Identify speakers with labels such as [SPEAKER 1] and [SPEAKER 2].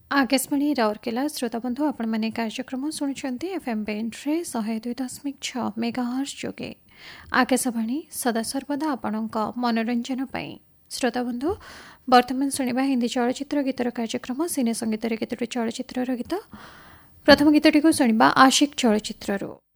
[SPEAKER 1] आकाशवाणी राउरकेला श्रोताबंधु आपण कार्यक्रम शुणुंट FM बैंड्रे 102.6 megahertz जोगे आकाशवाणी सदासर्वदा आपणक मनोरंजन पाई। श्रोताबंधु वर्तमान शुणा हिंदी चलचित्र गीतर कार्यक्रम सिने संगीत केतोटी चलचित्र गीत। प्रथम गीतटी को शुणा आशिक चलचित्ररू।